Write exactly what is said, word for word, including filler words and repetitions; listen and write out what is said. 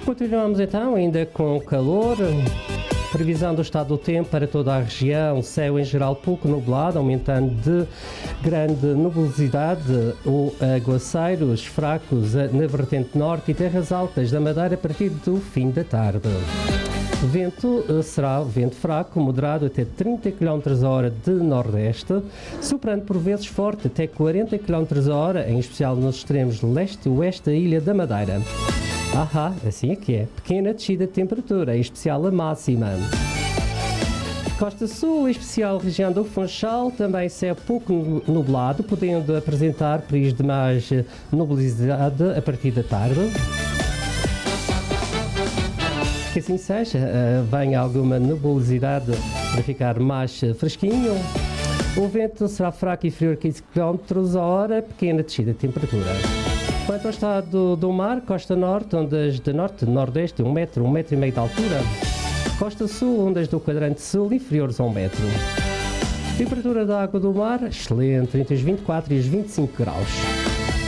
Continuamos então ainda com calor. Previsão do estado do tempo para toda a região, céu em geral pouco nublado, aumentando de grande nubosidade ou aguaceiros fracos na vertente norte e terras altas da Madeira a partir do fim da tarde. O vento será vento fraco, moderado até trinta quilómetros a hora de nordeste, soprando por vezes forte até quarenta quilómetros a hora, em especial nos extremos leste e oeste da ilha da Madeira. Ahá, assim é que é. Pequena descida de temperatura, em especial a máxima. Costa Sul, em especial região do Funchal, também céu pouco nublado, podendo apresentar períodos de mais nubosidade a partir da tarde. Que assim seja, venha alguma nubosidade para ficar mais fresquinho. O vento será fraco e inferior a quinze quilómetros a hora, pequena descida de temperatura. Quanto ao estado do mar, costa norte, ondas de norte e nordeste, um metro, um metro e meio de altura. Costa sul, ondas do quadrante sul, inferiores a um metro. Temperatura da água do mar, excelente, entre os vinte e quatro e os vinte e cinco graus.